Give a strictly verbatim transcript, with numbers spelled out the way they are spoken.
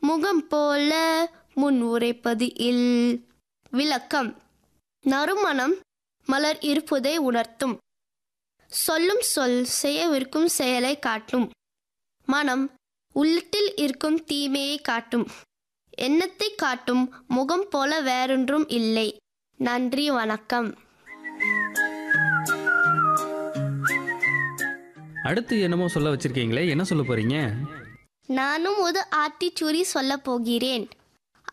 முகம் போல முன் உரைப்பது இல். விளக்கம்: நறுமணம் மலர் இருப்பதை உணர்த்தும். சொல்லும் சொல் செய்யவிருக்கும் செயலை காட்டும். மனம் உள்ளத்தில் இருக்கும் தீமையை காட்டும். எண்ணத்தை காட்டும் முகம் போல வேறொன்றும் இல்லை. நன்றி, வணக்கம். அடுத்து என்னமோ சொல்ல வச்சிருக்கீங்களே, என்ன சொல்ல போறீங்க? நானும் ஒரு ஆத்திச்சூடி சொல்ல போகிறேன்.